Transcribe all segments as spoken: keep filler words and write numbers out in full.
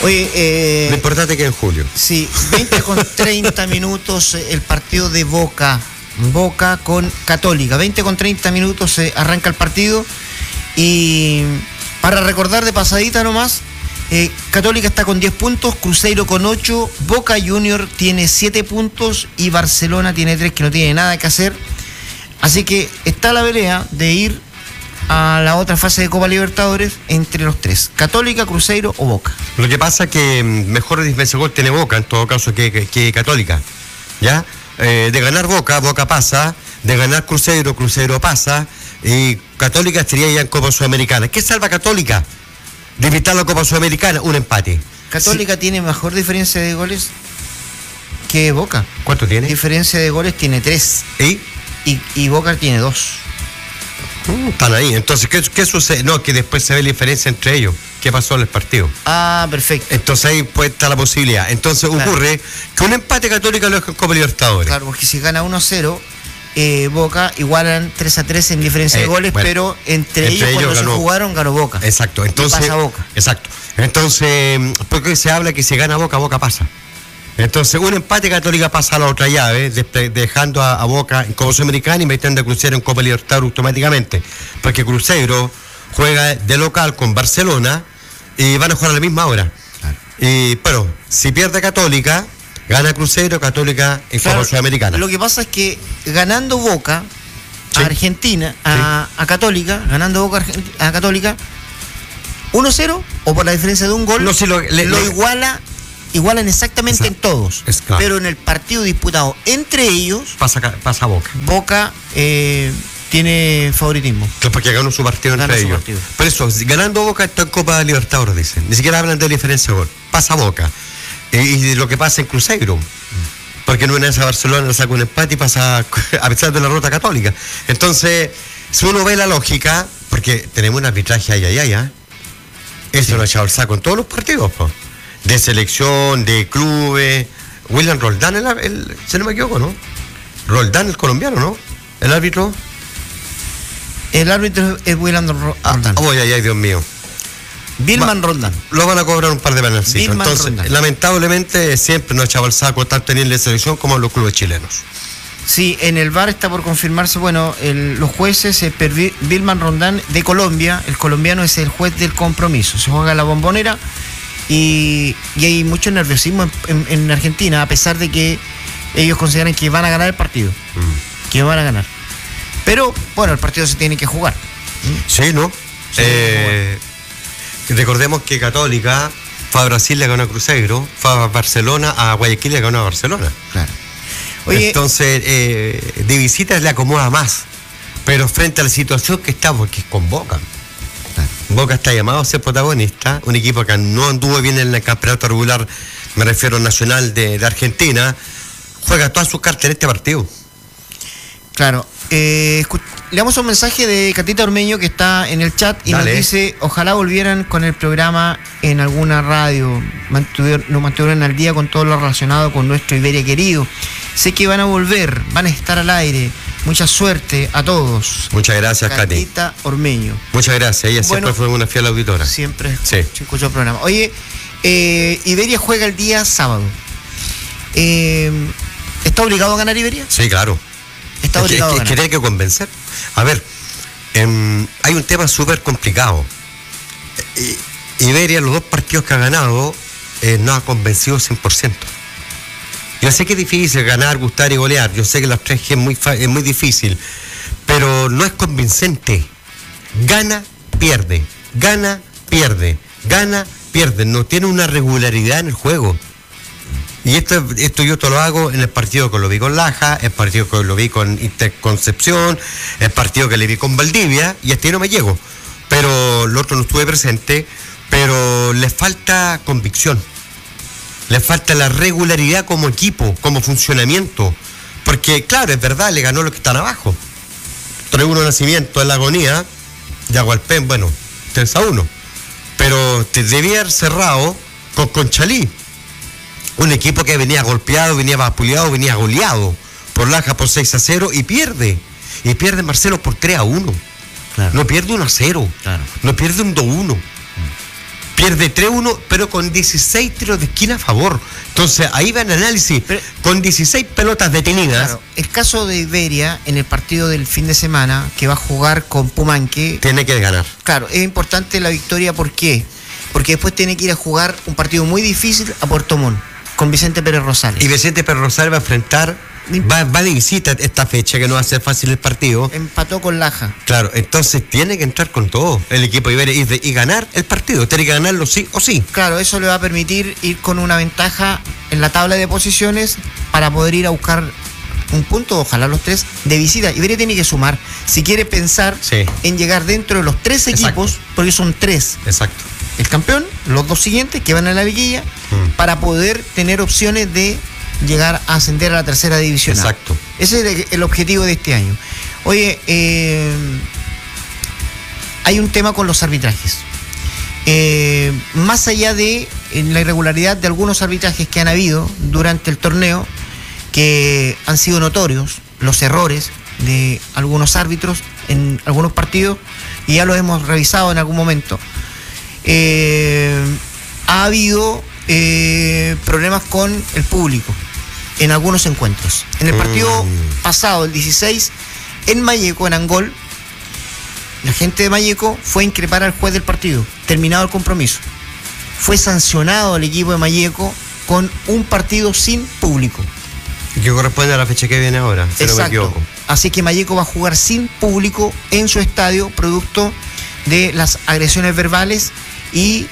Oye, eh, lo importante es que en julio. Sí, veinte con treinta minutos el partido de Boca. Boca con Católica. veinte con treinta minutos se arranca el partido. Y para recordar de pasadita nomás, eh, Católica está con diez puntos, Cruzeiro con ocho, Boca Junior tiene siete puntos y Barcelona tiene tres, que no tiene nada que hacer. Así que está la pelea de ir a la otra fase de Copa Libertadores entre los tres, Católica, Cruzeiro o Boca. Lo que pasa es que mejor diferencia de gol tiene Boca en todo caso que, que, que Católica, ¿ya? Eh, de ganar Boca, Boca pasa, de ganar Cruzeiro, Cruzeiro pasa, y Católica estaría ya en Copa Sudamericana. ¿Qué salva Católica de evitar la Copa Sudamericana? Un empate. Católica sí tiene mejor diferencia de goles que Boca. ¿Cuánto tiene? Diferencia de goles tiene tres. ¿Y? Y, y Boca tiene dos. Uh, están ahí. Entonces, ¿qué, ¿qué sucede? No, que después se ve la diferencia entre ellos. ¿Qué pasó en el partido? Ah, perfecto. Entonces ahí puede estar la posibilidad. Entonces claro, ocurre que un empate Católica lo deja en Copa Libertadores. Claro, porque si gana uno a cero, eh, Boca igualan tres a tres en diferencia eh, de goles, bueno, pero entre, entre ellos, ellos cuando ganó, se jugaron ganó Boca. Exacto. Entonces, y pasa Boca. Exacto. Entonces, porque se habla que si gana Boca, Boca pasa. Entonces, un empate Católica pasa a la otra llave, de, dejando a, a Boca en Copa Sudamericana y metiendo a Cruzeiro en Copa Libertadores automáticamente. Porque Cruzeiro juega de local con Barcelona y van a jugar a la misma hora. Claro. Y, pero, si pierde Católica, gana Cruzeiro, Católica en claro, Copa Sudamericana. Lo que pasa es que ganando Boca sí. a Argentina, a, sí. a Católica, ganando Boca a Católica, uno cero o por la diferencia de un gol, no, si lo, le, lo le, iguala. Igualan exactamente Exacto. en todos, es claro. pero en el partido disputado entre ellos pasa, pasa Boca. Boca eh, tiene favoritismo. Claro, porque ganó su partido Gana entre su ellos. Partido. Por eso, ganando Boca está en Copa Libertadores, dicen. Ni siquiera hablan de diferencia de gol. Pasa Boca. Eh, y de lo que pasa en Cruzeiro. Porque no en esa Barcelona le saca un empate y pasa a pesar de la derrota Católica. Entonces, si uno ve la lógica, porque tenemos un arbitraje ay, ay, ay, ¿eh? Eso sí. Lo ha echado el saco en todos los partidos, pues. De selección, de clubes. William Roldán, el, el, si no me equivoco, ¿no? Roldán, el colombiano, ¿no? El árbitro. El árbitro es William Roldán. Ah, oh, ay, ay, Dios mío. Vilman Roldán. Lo van a cobrar un par de penalcitos. Entonces, Roldán. Lamentablemente, siempre nos ha echado el saco tanto en la selección como en los clubes chilenos. Sí, en el V A R está por confirmarse, bueno, el, los jueces, eh, Vilman Roldán de Colombia, el colombiano es el juez del compromiso. Se juega la Bombonera. Y, y hay mucho nerviosismo en, en, en Argentina, a pesar de que ellos consideran que van a ganar el partido, mm. que van a ganar. Pero, bueno, el partido se tiene que jugar. Sí, ¿no? Sí, eh, recordemos que Católica fue a Brasil, le ganó a Cruzeiro, fue a Barcelona, a Guayaquil, le ganó a Barcelona. Claro. Oye, entonces, eh, de visitas le acomoda más, pero frente a la situación que está, porque es con Boca. Boca está llamado a ser protagonista, un equipo que no anduvo bien en el campeonato regular, me refiero al nacional de, de Argentina, juega todas sus cartas en este partido. Claro, eh, le damos un mensaje de Catita Ormeño que está en el chat y Dale. Nos dice, ojalá volvieran con el programa en alguna radio, mantuvier, nos mantuvieran al día con todo lo relacionado con nuestro Iberia querido. Sé que van a volver, van a estar al aire. Mucha suerte a todos. Muchas gracias, Katy. Catita Ormeño. Muchas gracias. Ella bueno, siempre fue una fiel auditora. Siempre sí. escuchó el programa. Oye, eh, Iberia juega el día sábado. Eh, ¿Está obligado a ganar Iberia? Sí, claro. Está es obligado que, a ganar. Es que tiene que convencer. A ver, eh, hay un tema súper complicado. Eh, Iberia, los dos partidos que ha ganado, eh, no ha convencido cien por ciento. Yo sé que es difícil ganar, gustar y golear. Yo sé que las tres G es muy, es muy difícil. Pero no es convincente. Gana, pierde. Gana, pierde. Gana, pierde. No tiene una regularidad en el juego. Y esto, esto yo te lo hago en el partido que lo vi con Laja, el partido que lo vi con Interconcepción, el partido que le vi con Valdivia, y hasta ahí no me llego. Pero el otro no estuve presente, pero le falta convicción. Le falta la regularidad como equipo, como funcionamiento. Porque, claro, es verdad, le ganó los que están abajo. tres uno Nacimiento en la agonía, Yagualpén, bueno, tres a uno. Pero te debía haber cerrado con Conchalí. Un equipo que venía golpeado, venía vapuleado, venía goleado por Laja por seis a cero y pierde. Y pierde Marcelo por tres a uno. Claro. No pierde uno a cero. Claro. No pierde un dos a uno. Mm. pierde tres uno, pero con dieciséis tiros de esquina a favor. Entonces, ahí va el análisis. Pero, con dieciséis pelotas detenidas. Claro, el caso de Iberia en el partido del fin de semana, que va a jugar con Pumanque. Tiene que ganar. Claro, es importante la victoria. ¿Por qué? Porque después tiene que ir a jugar un partido muy difícil a Puerto Montt, con Vicente Pérez Rosales. Y Vicente Pérez Rosales va a enfrentar... Va, va de visita esta fecha, que no va a ser fácil el partido. Empató con Laja. Claro, entonces tiene que entrar con todo el equipo Iberia y, y ganar el partido. Tiene que ganarlo sí o sí. Claro, eso le va a permitir ir con una ventaja en la tabla de posiciones para poder ir a buscar un punto, ojalá los tres, de visita. Iberia tiene que sumar, si quiere pensar sí. en llegar dentro de los tres equipos, exacto. porque son tres. Exacto. El campeón, los dos siguientes que van a la liguilla, mm. para poder tener opciones de llegar a ascender a la tercera división. Exacto. Ese es el, el objetivo de este año. Oye, eh, hay un tema con los arbitrajes. Eh, más allá de la irregularidad de algunos arbitrajes que han habido durante el torneo, que han sido notorios, los errores de algunos árbitros en algunos partidos, y ya lo hemos revisado en algún momento, eh, ha habido eh, problemas con el público en algunos encuentros. En el partido mm. pasado, el dieciséis, en Malleco, en Angol, la gente de Malleco fue a increpar al juez del partido, terminado el compromiso. Fue sancionado el equipo de Malleco con un partido sin público. Que corresponde a la fecha que viene ahora, si Exacto. no me equivoco. Así que Malleco va a jugar sin público en su estadio, producto de las agresiones verbales y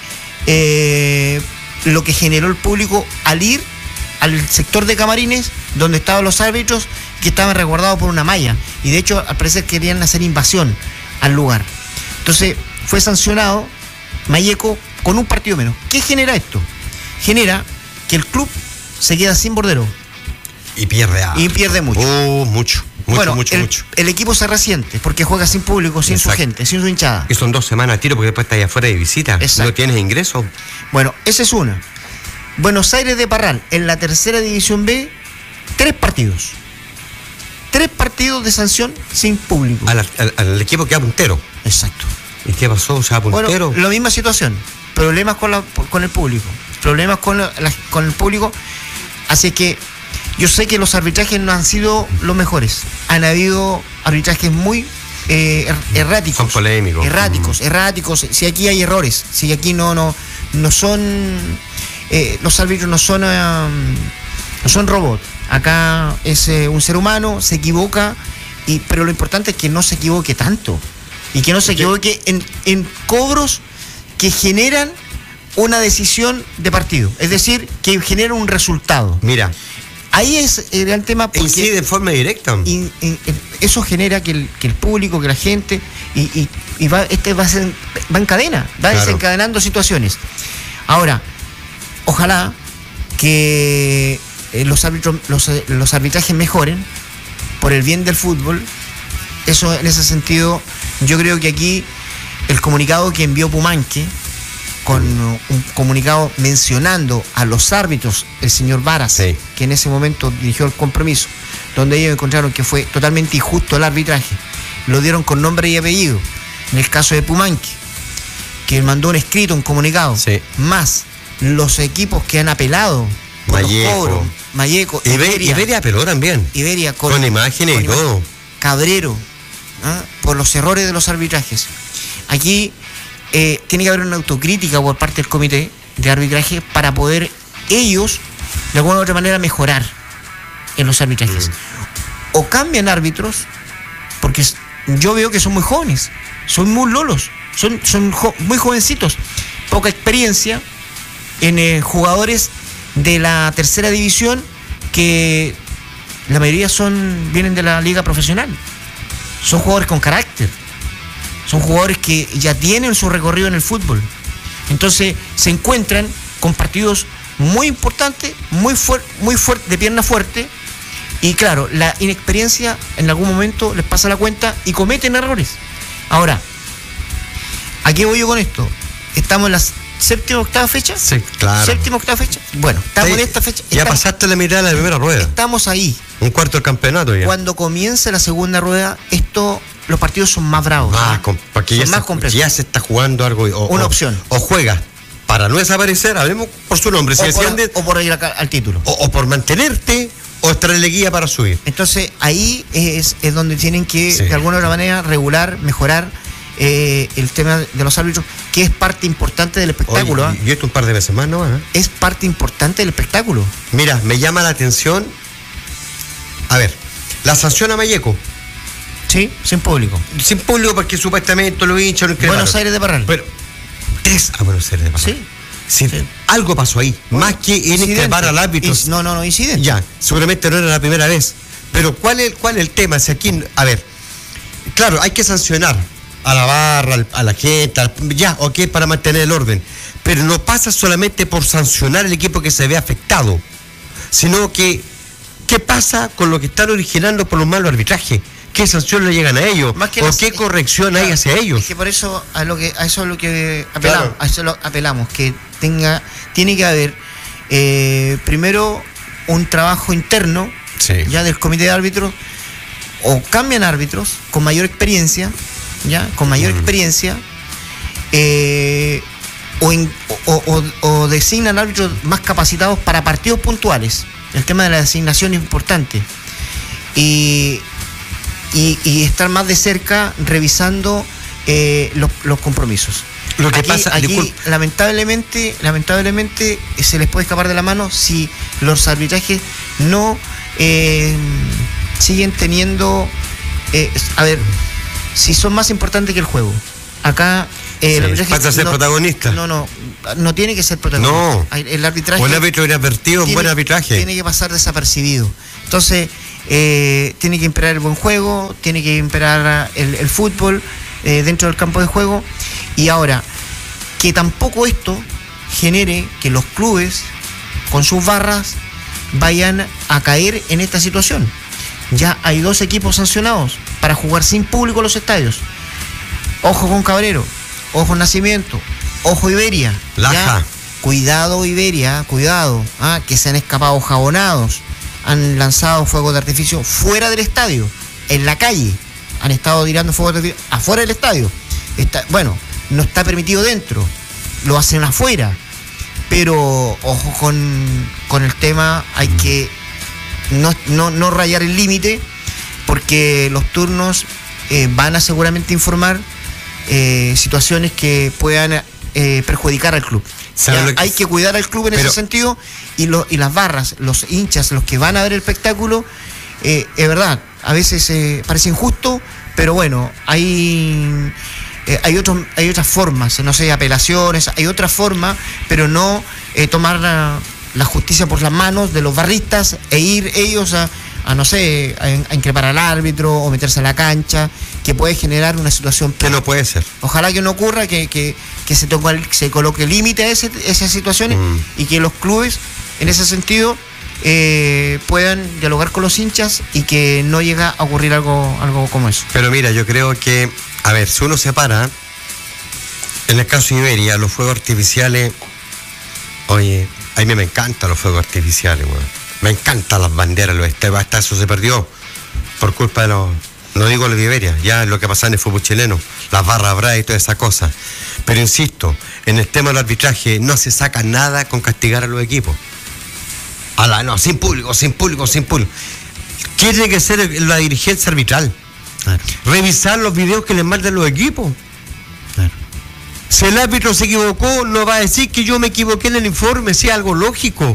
eh, lo que generó el público al ir al sector de camarines donde estaban los árbitros, que estaban resguardados por una malla, y de hecho al parecer querían hacer invasión al lugar. Entonces fue sancionado Malleco con un partido menos. ¿Qué genera esto? Genera que el club se queda sin bordero y pierde a... y pierde mucho. Oh, mucho, mucho, bueno, mucho, el, mucho. El equipo se resiente porque juega sin público, sin Exacto. su gente, sin su hinchada. Y son dos semanas a tiro porque después estás allá afuera de visita. Exacto. No tienes ingresos. Bueno, esa es una. Buenos Aires de Parral, en la tercera división B, tres partidos. Tres partidos de sanción sin público. Al, al, al equipo que va puntero. Exacto. ¿Y qué pasó? O sea, puntero. Bueno, la misma situación. Problemas con, la, con el público. Problemas con, la, la, con el público. Así que yo sé que los arbitrajes no han sido los mejores. Han habido arbitrajes muy eh, er, erráticos. Son polémicos. Erráticos, mm. erráticos. Si aquí hay errores, si aquí no, no, no son... Eh, los árbitros no son, eh, no son robots. Acá es eh, un ser humano, se equivoca, y, pero lo importante es que no se equivoque tanto. Y que no se equivoque en, en cobros que generan una decisión de partido. Es decir, que generan un resultado. Mira. Ahí es el gran tema. Porque incide de forma directa. Y, y, eso genera que el, que el público, que la gente, y, y, y va, este va, a ser, va en cadena, va claro. desencadenando situaciones. Ahora, ojalá que eh, los árbitros, los, los arbitrajes mejoren por el bien del fútbol. Eso, en ese sentido, yo creo que aquí el comunicado que envió Pumanque, con un comunicado mencionando a los árbitros, el señor Varas, sí. que en ese momento dirigió el compromiso, donde ellos encontraron que fue totalmente injusto el arbitraje, lo dieron con nombre y apellido. En el caso de Pumanque, que mandó un escrito, un comunicado, sí. más los equipos que han apelado por Malleco, los cobros, Malleco, Iberia, Iberia apeló también, Iberia con, con imágenes con y todo, imagen, Cabrero, ¿ah? por los errores de los arbitrajes. Aquí eh, tiene que haber una autocrítica por parte del comité de arbitraje para poder ellos de alguna u otra manera mejorar en los arbitrajes. Mm. O cambian árbitros, porque yo veo que son muy jóvenes, son muy lolos, son, son jo- muy jovencitos, poca experiencia en eh, jugadores de la tercera división, que la mayoría son vienen de la liga profesional. Son jugadores con carácter, son jugadores que ya tienen su recorrido en el fútbol. Entonces se encuentran con partidos muy importantes, muy fuerte, muy fuerte, de pierna fuerte, y claro, la inexperiencia en algún momento les pasa la cuenta y cometen errores. Ahora, ¿a qué voy yo con esto? Estamos en las séptima, octava fecha. Sí, claro. Séptima, octava fecha. Bueno, estamos sí, en esta fecha. Ya estamos, pasaste la mitad de la primera rueda. Estamos ahí. Un cuarto del campeonato ya. Cuando comience la segunda rueda, esto, los partidos son más bravos. Ah, ¿no? Porque son ya más se, complejos. ya se está jugando algo. O, Una o, opción. O juega. para no desaparecer, hablemos por su nombre, si o, por, desciende, o por ir acá, al título. O, o por mantenerte, o traerle guía para subir. Entonces ahí es, es donde tienen que, Sí. de alguna u otra manera, regular, mejorar eh, el tema de los árbitros, que es parte importante del espectáculo. Oye, ¿eh? y esto un par de veces más, ¿no? ¿Eh? Es parte importante del espectáculo. Mira, me llama la atención, a ver, la sanción a Malleco, Sí, sin público. sin público porque supuestamente lo hinchan, lo increparon. Buenos Aires de Parral. Pero, tres a Buenos Aires de Parral. Sí. Sí, Sí. algo pasó ahí, más que en Incidente. increpar al árbitro. Inc- No, no, no, incidente. Ya, seguramente no era la primera vez. Pero ¿cuál es, cuál es el tema? Si aquí, a ver, claro, hay que sancionar a la barra, al- a la gente, al- ya, ok, para mantener el orden. Pero no pasa solamente por sancionar el equipo que se ve afectado, sino que, ¿qué pasa con lo que están originando por los malos arbitrajes? ¿Qué sanción le llegan a ellos? Más que ¿O las- qué corrección Claro, hay hacia ellos? Es que por eso a lo que a eso es lo que apelamos, Claro. a eso lo apelamos, que tenga, tiene que haber eh, primero un trabajo interno Sí. ya del comité de árbitros, o cambian árbitros con mayor experiencia, ya, con mayor Mm. experiencia, eh, o, en- o- o- o designan árbitros más capacitados para partidos puntuales. El tema de la designación es importante. Y, y, y estar más de cerca revisando eh, los, los compromisos. Lo que aquí, pasa, aquí, disculpe. lamentablemente, lamentablemente se les puede escapar de la mano si los arbitrajes no eh, siguen teniendo, eh, a ver, si son más importantes que el juego. Acá eh, el Sí, arbitraje pasa a ser no, protagonista. No, no, no tiene que ser protagonista. No. Hay- El arbitraje Buen árbitro inadvertido, tiene- buen arbitraje. tiene que pasar desapercibido. Entonces, eh, tiene que imperar el buen juego, tiene que imperar el, el fútbol eh, dentro del campo de juego. Y ahora, que tampoco esto genere que los clubes, con sus barras, vayan a caer en esta situación. Ya hay dos equipos sancionados para jugar sin público en los estadios. Ojo con Cabrero, ojo Nacimiento, ojo Iberia. Laja. Ya, cuidado Iberia, cuidado, ah, que se han escapado jabonados, han lanzado fuegos de artificio fuera del estadio, en la calle, han estado tirando fuegos de artificio afuera del estadio. Está, bueno, no está permitido dentro, lo hacen afuera, pero ojo con, con el tema, hay que no, no, no rayar el límite, porque los turnos eh, van a seguramente informar eh, situaciones que puedan eh, perjudicar al club. ¿Sabe Ya, lo que- hay que cuidar al club en Pero- ese sentido, y, lo, y las barras, los hinchas, los que van a ver el espectáculo, eh, es verdad, a veces eh, parece injusto, pero bueno, hay, eh, hay, otros, hay otras formas, no sé, apelaciones, hay otra forma, pero no eh, tomar la, la justicia por las manos de los barristas e ir ellos a, a no sé, a, a increpar al árbitro o meterse a la cancha, que puede generar una situación Que no puede ser. Ojalá que no ocurra, que, que, que se, toca el- se coloque límite a ese- esas situaciones Mm. y que los clubes, en ese sentido, eh, puedan dialogar con los hinchas y que no llegue a ocurrir algo, algo como eso. Pero mira, yo creo que, a ver, si uno separa, en el caso de Iberia, los fuegos artificiales, oye, a mí me encantan los fuegos artificiales, weón. Me encantan las banderas, los estebas, hasta eso se perdió por culpa de los, no digo lo de Iberia, ya lo que pasa en el fútbol chileno, las barras bravas y toda esa cosa. Pero insisto, en el tema del arbitraje no se saca nada con castigar a los equipos. A la, no, sin público, sin público, sin público. ¿Qué tiene que ser la dirigencia arbitral? Claro, Revisar los videos que les mandan los equipos. claro. Si el árbitro se equivocó, no va a decir que yo me equivoqué en el informe, si es algo lógico.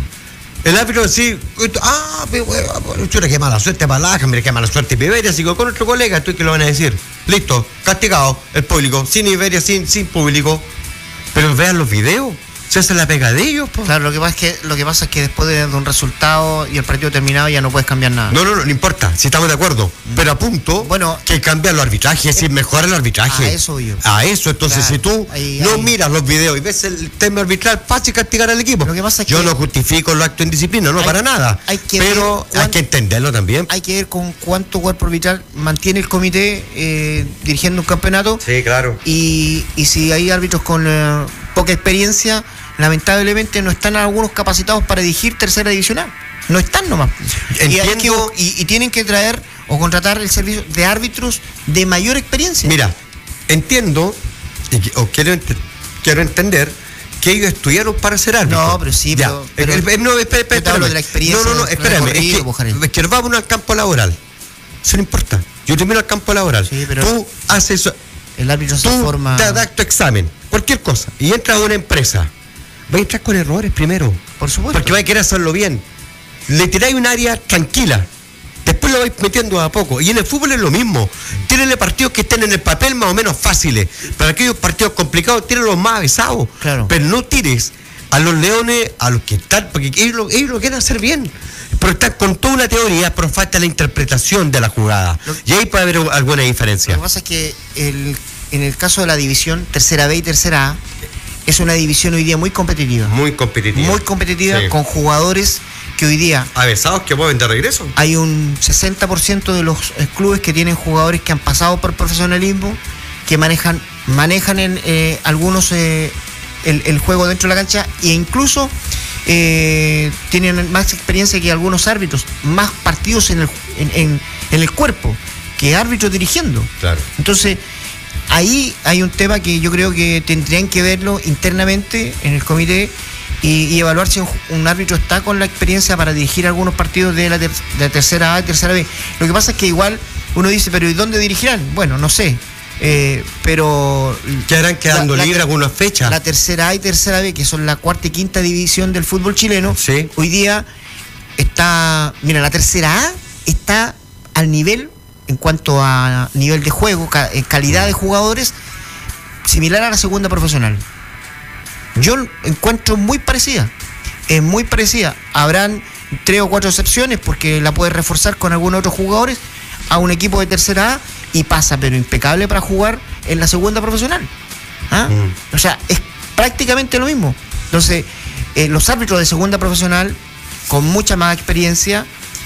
El árbitro va a decir, ah, pero bueno, chuta, qué mala suerte para Laja, mira qué mala suerte para Iberia, sigo con nuestro colega, esto es que lo van a decir. Listo, castigado, el público, sin Iberia, sin, sin público. Pero vean los videos, se hace la pega de ellos, po. Claro, lo que pasa es que, lo que, pasa es que después de, de un resultado y el partido terminado ya no puedes cambiar nada. No, no, no, no importa, si estamos de acuerdo. Pero apunto Bueno, que cambian los arbitrajes, es decir, mejora el arbitraje. a eso yo. A eso, entonces Claro, si tú ahí- no ahí. miras los videos y ves el tema arbitral, fácil castigar al equipo. Lo que pasa es Yo que- no justifico los actos en disciplina, no Hay- para nada. hay que pero ver hay cuán- que entenderlo también. Hay que ver con cuánto cuerpo arbitral mantiene el comité eh, dirigiendo un campeonato. Sí, claro. Y, y si hay árbitros con eh, poca experiencia, lamentablemente no están algunos capacitados para dirigir tercera división A. No están nomás. Y, hay Entiendo- que- y- y tienen que traer o contratar el servicio de árbitros de mayor experiencia. Mira, entiendo, y que- o quiero, ent- quiero entender que ellos estudiaron para ser árbitros. No, pero sí, ya. pero, pero eh, no, espérame, espérame, yo te hablo de la experiencia. No, no, no, espérame, es que, es que vamos al campo laboral. Eso no importa. Yo termino al campo laboral. Sí, pero tú haces eso. El árbitro se tú forma. te das tu examen, cualquier cosa, y entras a una empresa. Va a entrar con errores primero. Por supuesto. Porque va a querer hacerlo bien. Le tiráis un área tranquila. Después lo vais metiendo a poco. Y en el fútbol es lo mismo. Tírenle partidos que estén en el papel más o menos fáciles. Para aquellos partidos complicados, tírenlos más avisados. Claro. Pero no tires a los leones, a los que están, porque ellos lo, ellos lo quieren hacer bien. Pero están con toda una teoría, pero falta la interpretación de la jugada. Lo, y ahí puede haber alguna diferencia. Lo que pasa es que el, en el caso de la división tercera B y tercera A, es una división hoy día muy competitiva. Muy competitiva. Muy competitiva, sí. Con jugadores que hoy día... Avesados que mueven de regreso. Hay un sesenta por ciento de los clubes que tienen jugadores que han pasado por profesionalismo, que manejan manejan en, eh, algunos eh, el, el juego dentro de la cancha e incluso eh, tienen más experiencia que algunos árbitros, más partidos en el, en, en, en el cuerpo que árbitros dirigiendo. Claro. Entonces, ahí hay un tema que yo creo que tendrían que verlo internamente en el comité y, y evaluar si un, un árbitro está con la experiencia para dirigir algunos partidos de la, ter, de la tercera A y tercera B. Lo que pasa es que igual uno dice, pero ¿y dónde dirigirán? Bueno, no sé. Eh, pero quedarán quedando libres algunas fechas. La tercera A y tercera B, que son la cuarta y quinta división del fútbol chileno, sí. Hoy día está, mira, la tercera A está al nivel, en cuanto a nivel de juego, calidad de jugadores, similar a la segunda profesional. Yo encuentro muy parecida, es muy parecida. Habrán tres o cuatro excepciones porque la puedes reforzar con algunos otros jugadores a un equipo de tercera A y pasa, pero impecable para jugar en la segunda profesional. ¿Ah? Mm. O sea, es prácticamente lo mismo. Entonces, eh, los árbitros de segunda profesional, con mucha más experiencia,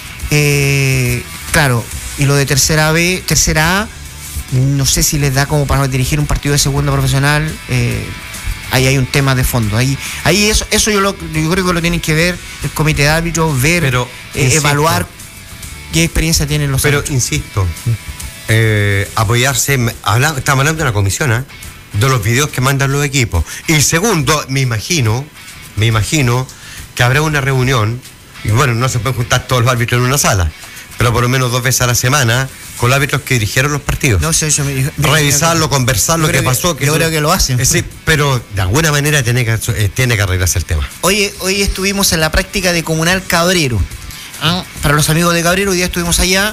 eh, claro, y lo de tercera B, tercera A, no sé si les da como para dirigir un partido de segunda profesional. Eh, ahí hay un tema de fondo. Ahí, ahí eso, eso yo, lo, yo creo que lo tienen que ver el comité de árbitros, ver, pero, eh, evaluar qué experiencia tienen los Pero árbitros. insisto, eh, apoyarse, habla, estamos hablando de una comisión, ¿eh? De los videos que mandan los equipos. Y segundo, me imagino, me imagino que habrá una reunión, y bueno, no se pueden juntar todos los árbitros en una sala, pero por lo menos dos veces a la semana con los árbitros que dirigieron los partidos. No sé, yo me, me, revisarlo, me, conversar lo que, que pasó. Que yo no, creo que lo hacen. Sí, pero de alguna manera tiene que, eh, tiene que arreglarse el tema. Oye, hoy estuvimos en la práctica de Comunal Cabrero. ¿Ah? Para los amigos de Cabrero, hoy día estuvimos allá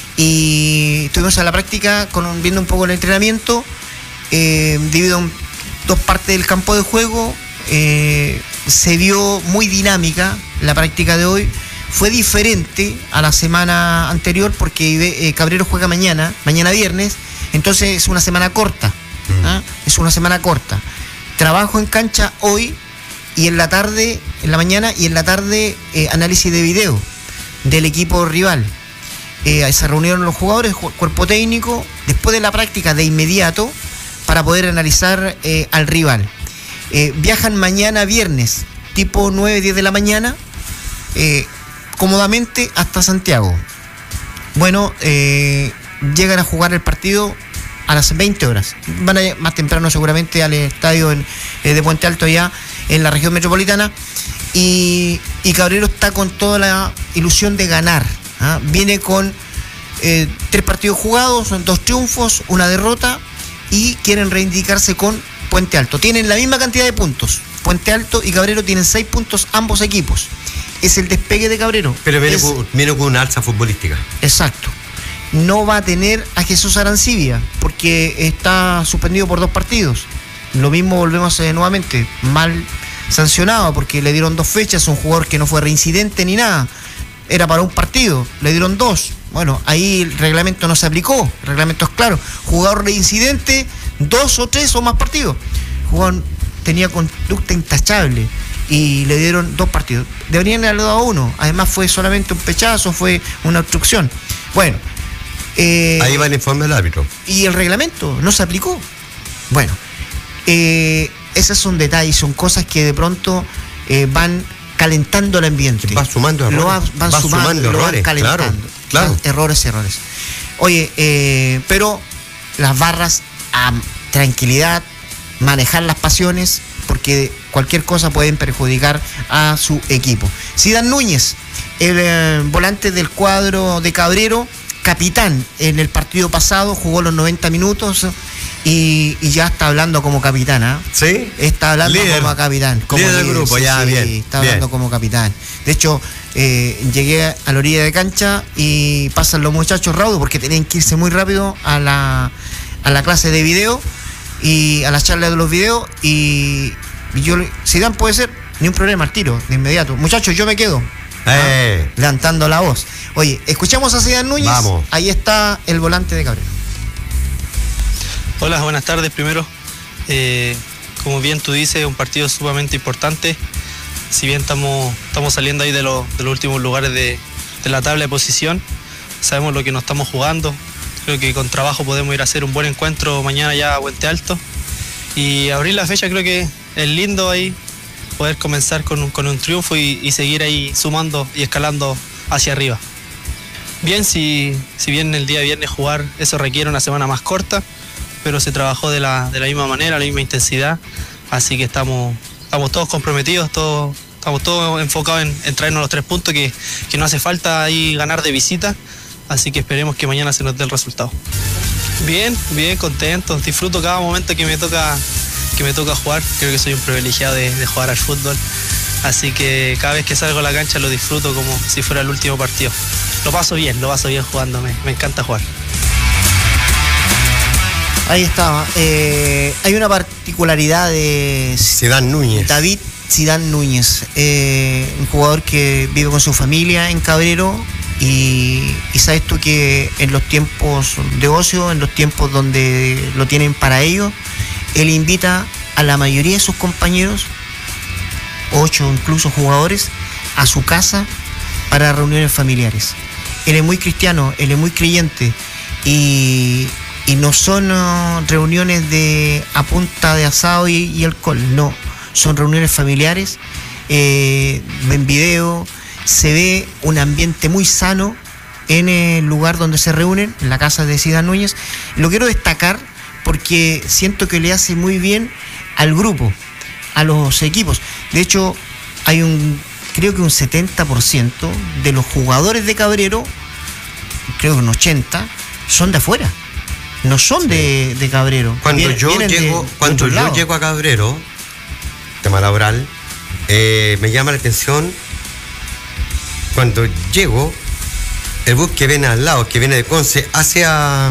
y estuvimos en la práctica con, viendo un poco el entrenamiento, eh, dividido en dos partes del campo de juego. Eh, se vio muy dinámica la práctica de hoy. Fue diferente a la semana anterior porque eh, Cabrero juega mañana, mañana viernes, entonces es una semana corta. Mm. ¿Ah? Es una semana corta. Trabajo en cancha hoy y en la tarde, en la mañana y en la tarde eh, análisis de video del equipo rival. Eh, se reunieron los jugadores, cuerpo técnico, después de la práctica de inmediato para poder analizar eh, al rival. Eh, viajan mañana viernes, tipo nueve, diez de la mañana, eh, cómodamente hasta Santiago. Bueno, eh, llegan a jugar el partido a las veinte horas. Van a ir más temprano seguramente al estadio en, eh, de Puente Alto, ya en la región metropolitana. Y, y Cabrero está con toda la ilusión de ganar. ¿Ah? Viene con eh, tres partidos jugados, son dos triunfos, una derrota, y quieren reivindicarse con Puente Alto. Tienen la misma cantidad de puntos. Puente Alto y Cabrero tienen seis puntos ambos equipos. Es el despegue de Cabrero. Pero viene, es, con, viene con una alza futbolística. Exacto. No va a tener a Jesús Arancibia porque está suspendido por dos partidos. Lo mismo volvemos eh, nuevamente, mal sancionado porque le dieron dos fechas, un jugador que no fue reincidente ni nada. Era para un partido, le dieron dos. Bueno, ahí el reglamento no se aplicó, el reglamento es claro. Jugador reincidente, dos o tres o más partidos. Jugador tenía conducta intachable y le dieron dos partidos. Deberían haberle dado uno. Además fue solamente un pechazo, fue una obstrucción. Bueno. Eh, Ahí va el informe del árbitro. Y el reglamento no se aplicó. Bueno. Eh, esos son detalles, son cosas que de pronto eh, van calentando el ambiente. Va sumando errores. Lo va, van va sumando, sumando lo errores. Van calentando. Claro, claro. Errores, errores. Oye, eh, pero las barras, a tranquilidad, manejar las pasiones, porque porque cualquier cosa pueden perjudicar a su equipo. Zidane Núñez, el eh, volante del cuadro de Cabrero, capitán en el partido pasado, jugó los noventa minutos y, y ya está hablando como capitán, ¿eh? ¿Sí? Está hablando líder, como capitán. Como líder del líder, grupo, sí, ya, sí, bien. Está bien. hablando como capitán. De hecho, eh, llegué a la orilla de cancha y pasan los muchachos raudos porque tenían que irse muy rápido a la, a la clase de video y a la charla de los videos y, y yo, Zidane puede ser, ni un problema al tiro, de inmediato. Muchachos, yo me quedo. Eh. ¿Ah? Levantando la voz. Oye, escuchamos a Zidane Núñez. Vamos. Ahí está el volante de Cabrero. Hola, buenas tardes. Primero, eh, como bien tú dices, un partido sumamente importante. Si bien estamos, estamos saliendo ahí de, lo, de los últimos lugares de, de la tabla de posición, sabemos lo que nos estamos jugando. Creo que con trabajo podemos ir a hacer un buen encuentro mañana ya a Puente Alto. Y abrir la fecha creo que es lindo ahí, poder comenzar con un, con un triunfo y, y seguir ahí sumando y escalando hacia arriba. Bien, si, si bien el día viernes jugar, eso requiere una semana más corta, pero se trabajó de la, de la misma manera, la misma intensidad, así que estamos, estamos todos comprometidos, todos, estamos todos enfocados en, en traernos los tres puntos que, que no hace falta ahí ganar de visita, así que esperemos que mañana se nos dé el resultado. Bien, bien, contento, disfruto cada momento que me toca, que me toca jugar, creo que soy un privilegiado de, de jugar al fútbol, así que cada vez que salgo a la cancha lo disfruto como si fuera el último partido. Lo paso bien, lo paso bien jugando, me, me encanta jugar. Ahí estaba. Eh, hay una particularidad de Zidane Núñez. David Zidane Núñez, eh, un jugador que vive con su familia en Cabrero y, y sabes tú que en los tiempos de ocio, en los tiempos donde lo tienen para ellos, él invita a la mayoría de sus compañeros, ocho incluso jugadores, a su casa para reuniones familiares. Él es muy cristiano, él es muy creyente y, y no son uh, reuniones de a punta de asado y, y alcohol, no, son reuniones familiares, eh, ven video, se ve un ambiente muy sano en el lugar donde se reúnen, en la casa de Zidane Núñez. Lo quiero destacar porque siento que le hace muy bien al grupo, a los equipos. De hecho, hay un, creo que un setenta por ciento de los jugadores de Cabrero, creo que un ochenta por ciento, son de afuera, no son de, de Cabrero. Cuando Vienen, yo vienen llego, de, de cuando yo lados. llego a Cabrero, tema laboral, eh, me llama la atención cuando llego, el bus que viene al lado, que viene de Conce, hacia,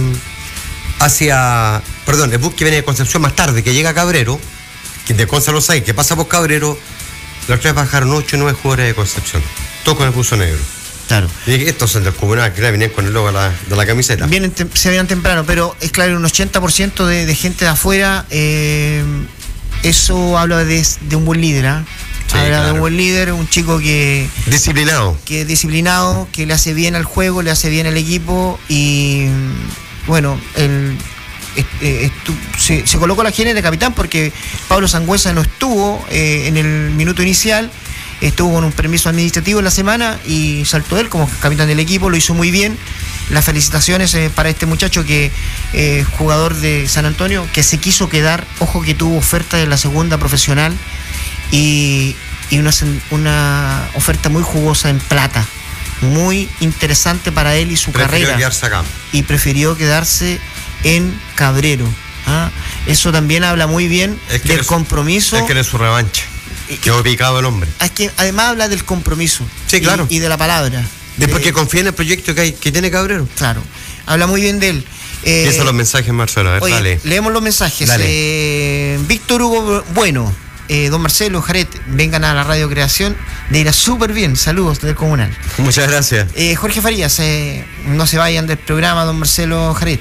hacia, perdón, el bus que viene de Concepción más tarde, que llega a Cabrero, que de Conce a Los Aires, que pasa por Cabrero, los tres bajaron ocho o nueve jugadores de Concepción, todos con el buzo negro. Claro. Y dije, estos son del comunal, que vienen con el logo de la, de la camiseta. Vienen, se vienen temprano, pero es claro, un ochenta por ciento de, de gente de afuera, eh, eso habla de, de un buen líder, ¿eh? Sí, habla claro. de un buen líder, un chico que, Disciplinado. que es disciplinado, que le hace bien al juego, le hace bien al equipo y bueno, el, este, estu, se, se colocó la genes de capitán porque Pablo Sangüesa no estuvo eh, en el minuto inicial. Estuvo con un permiso administrativo en la semana y saltó él como capitán del equipo, lo hizo muy bien. Las felicitaciones eh, para este muchacho que eh, jugador de San Antonio, que se quiso quedar, ojo que tuvo oferta de la segunda profesional y, y una, una oferta muy jugosa en plata, muy interesante para él y su Prefirió carrera. quedarse acá. Y prefirió quedarse en Cabrero. ¿Ah? Eso también habla muy bien Es que del eres- compromiso. Es que era su revancha. Quedó picado el hombre. Es que además habla del compromiso. Sí, claro. Y, y de la palabra. Después De- que confía en el proyecto que hay, que tiene Cabrero. Claro. Habla muy bien de él. Eh, Empiezan los mensajes, Marcelo. A ver, oye, dale. leemos los mensajes. Dale. Eh, Víctor Hugo Bueno, eh, don Marcelo, Jaret, vengan a la Radio Creación. Le irá súper bien. Saludos del Comunal. Muchas gracias. Eh, Jorge Farías, eh, no se vayan del programa, don Marcelo Jaret.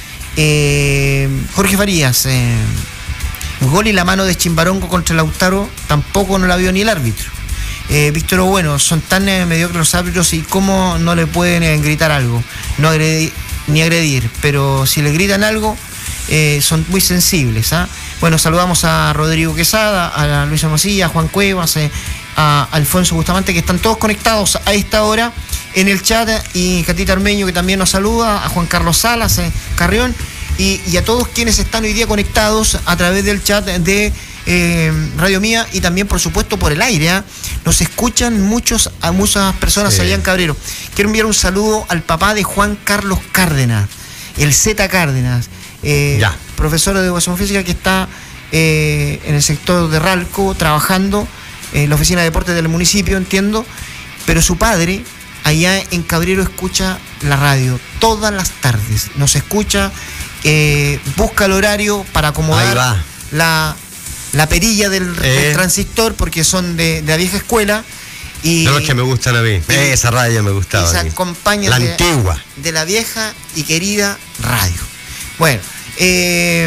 Eh, Jorge Farías, eh, gol y la mano de Chimbarongo contra Lautaro tampoco no la vio ni el árbitro. Eh, Víctor Bueno, son tan eh, mediocres los árbitros y cómo no le pueden eh, gritar algo, no agredir, ni agredir, pero si le gritan algo eh, son muy sensibles. ¿ah? Bueno, saludamos a Rodrigo Quesada, a Luis Hermosilla, a Juan Cuevas, eh, a Alfonso Bustamante, que están todos conectados a esta hora en el chat, y Catita Armeño, que también nos saluda, a Juan Carlos Salas, eh, Carrión, y, y a todos quienes están hoy día conectados a través del chat de eh, Radio Mía y también, por supuesto, por el aire. ¿eh? Nos escuchan muchos, a muchas personas sí. allá en Cabrero. Quiero enviar un saludo al papá de Juan Carlos Cárdenas, el Z Cárdenas, eh, profesor de educación física que está eh, en el sector de Ralco, trabajando en la oficina de deportes del municipio, entiendo, pero su padre allá en Cabrero escucha la radio todas las tardes, nos escucha, eh, busca el horario para acomodar la, la perilla del, eh. del transistor, porque son de, de la vieja escuela. Y, de los que me gustan a mí, y, esa radio me gustaba. Se acompaña la de, antigua. De la vieja y querida radio. Bueno, eh,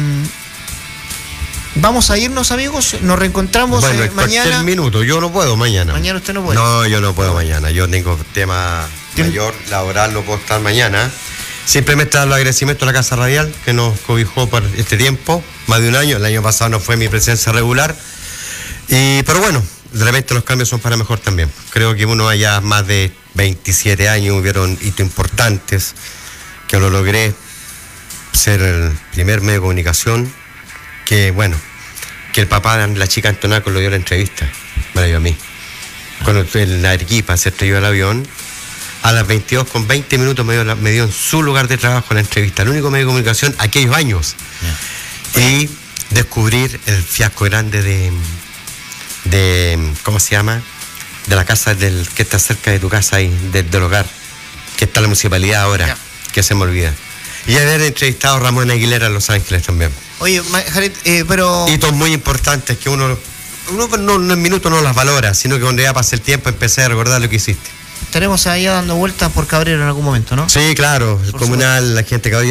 vamos a irnos, amigos, nos reencontramos bueno, eh, mañana. minuto, yo no puedo mañana. Mañana usted no puede. No, yo no puedo mañana, yo tengo tema mayor, laboral, no puedo estar mañana. Simplemente dar los agradecimientos a la Casa Radial, que nos cobijó por este tiempo, más de un año. El año pasado no fue mi presencia regular. Y, pero bueno, de repente los cambios son para mejor también. Creo que uno allá más de veintisiete años hubieron hitos importantes, que lo logré ser el primer medio de comunicación, que bueno, que el papá de la chica Antonaco lo dio la entrevista, me la dio a mí. Cuando en la Arequipa se estrelló el avión, a las veintidós con veinte minutos me dio, la, me dio en su lugar de trabajo la entrevista, el único medio de comunicación aquellos años. Yeah. Y descubrir el fiasco grande de, de, ¿cómo se llama? De la casa del que está cerca de tu casa ahí, de, del hogar, que está en la municipalidad ahora, yeah. que se me olvida. Y haber entrevistado a Ramón Aguilera en Los Ángeles también. Oye, Jared, eh, pero... hitos muy importantes que uno, uno no, no en minutos no las valora, sino que cuando ya pasa el tiempo empecé a recordar lo que hiciste. Estaremos ahí dando vueltas por Cabrero en algún momento, ¿no? Sí, claro, el por comunal, supuesto. La gente de Cabrero.